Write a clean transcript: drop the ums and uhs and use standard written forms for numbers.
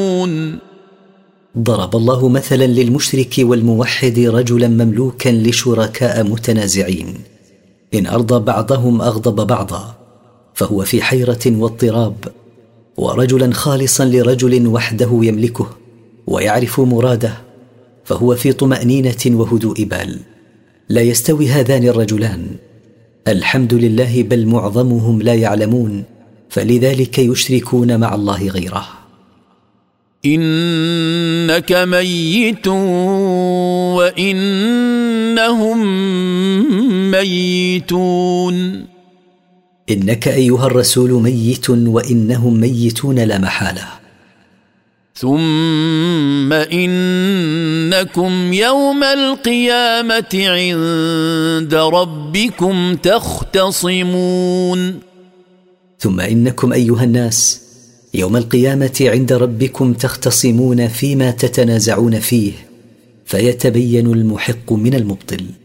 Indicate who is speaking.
Speaker 1: ضرب الله مثلا للمشرك والموحد رجلا مملوكا لشركاء متنازعين، إن أرضى بعضهم أغضب بعضا فهو في حيرة واضطراب، ورجلا خالصا لرجل وحده يملكه ويعرف مراده فهو في طمأنينة وهدوء بال. لا يستوي هذان الرجلان، الحمد لله، بل معظمهم لا يعلمون، فلذلك يشركون مع الله غيره.
Speaker 2: إنك ميت وإنهم ميتون.
Speaker 1: إنك أيها الرسول ميت وإنهم ميتون لا محالة.
Speaker 2: ثم إنكم يوم القيامة عند ربكم تختصمون.
Speaker 1: ثم إنكم أيها الناس يوم القيامة عند ربكم تختصمون فيما تتنازعون فيه، فيتبين المحق من المبطل.